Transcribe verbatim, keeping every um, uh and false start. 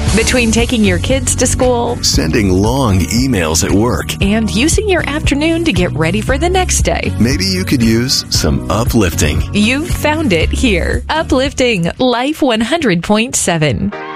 Between taking your kids to school, sending long emails at work, and using your afternoon to get ready for the next day, maybe you could use some uplifting. You've found it here. Uplifting Life one hundred point seven.